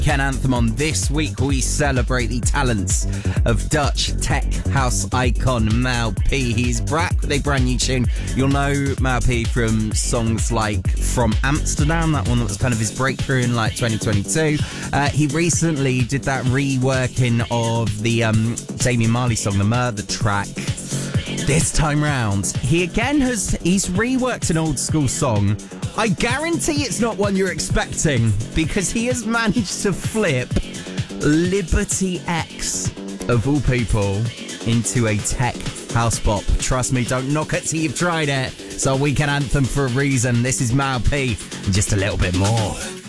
Ken Anthem. On this week, we celebrate the talents of Dutch tech house icon Mal P. He's back with a brand new tune. You'll know Mal P from songs like From Amsterdam, that one that was kind of his breakthrough in like 2022. He recently did that reworking of the Damian Marley song, the Murder track. This time round, he's reworked an old school song. I guarantee it's not one you're expecting, because he has managed to flip Liberty X, of all people, into a tech house bop. Trust me, don't knock it till you've tried it. It's our weekend anthem for a reason. This is Mal P, and just a little bit more.